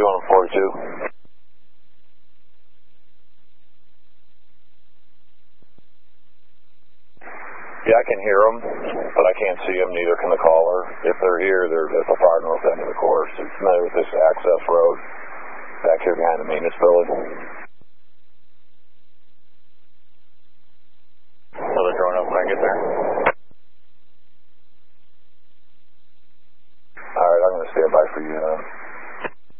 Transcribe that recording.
on 42. Yeah, I can hear them, but I can't see them, neither can the caller. If they're here, they're at the far north end of the course. It's familiar with this access road back here behind the maintenance building. So they're going up when I get there?